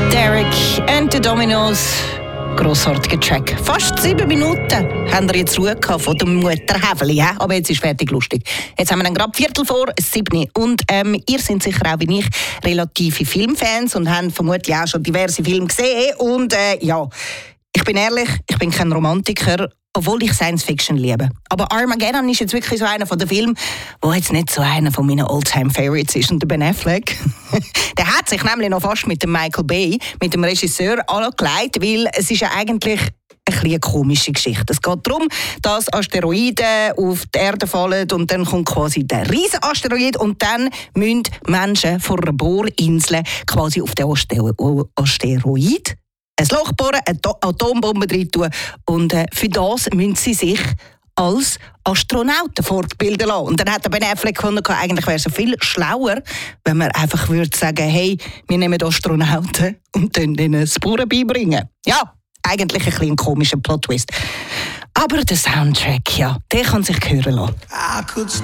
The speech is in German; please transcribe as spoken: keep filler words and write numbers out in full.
Derek and the Dominos. Grossartiger Track. Fast sieben Minuten haben wir jetzt Ruhe gehabt von dem Mutterhäfeli, he? Aber jetzt ist fertig lustig. Jetzt haben wir dann gerade Viertel vor sieben. Und ähm, ihr seid sicher auch wie ich relative Filmfans und habt vermutlich auch schon diverse Filme gesehen. Und äh, ja, ich bin ehrlich, ich bin kein Romantiker, obwohl ich Science Fiction liebe. Aber Armageddon ist jetzt wirklich so einer von den Filmen, der jetzt nicht so einer von meinen All-Time-Favorites ist. Und der Ben Affleck, der hat sich nämlich noch fast mit dem Michael Bay, mit dem Regisseur, angelegt, weil es ist ja eigentlich eine komische Geschichte. Es geht darum, dass Asteroiden auf die Erde fallen und dann kommt quasi der riesen Asteroid und dann müssen Menschen von einer Bohrinsel quasi auf den Asteroid ein Loch bohren, eine Atombombe drin tun und äh, für das müssen sie sich als Astronauten fortbilden lassen. Und dann hat der Ben Affleck gefunden, eigentlich wäre es viel schlauer, wenn man einfach würde sagen, hey, wir nehmen Astronauten und dann ihnen das Bohren beibringen. Ja, eigentlich ein bisschen ein komischer Plot-Twist. Aber der Soundtrack, ja, der kann sich hören lassen.